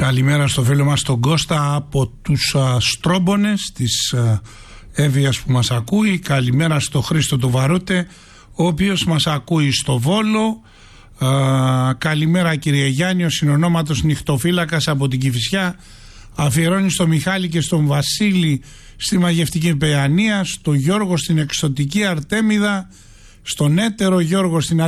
Καλημέρα στο φίλο μας τον Κώστα από τους Στρόμπονες της Εύβοιας που μας ακούει. Καλημέρα στο Χρήστο του Βαρούτε, ο οποίος μας ακούει στο Βόλο. Καλημέρα κύριε Γιάννη, ο συνονόματος νυχτοφύλακας από την Κηφισιά αφιερώνει στο Μιχάλη και στον Βασίλη στη Μαγευτική Παιανία, στο Γιώργο στην Εξωτική Αρτέμιδα, στον έτερο Γιώργο στην